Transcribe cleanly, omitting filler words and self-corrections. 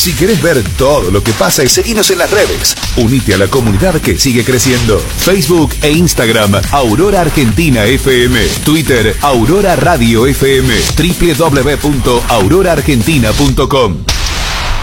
Si querés ver todo lo que pasa, seguinos en las redes. Unite a la comunidad que sigue creciendo. Facebook e Instagram, Aurora Argentina FM. Twitter, Aurora Radio FM. www.auroraargentina.com.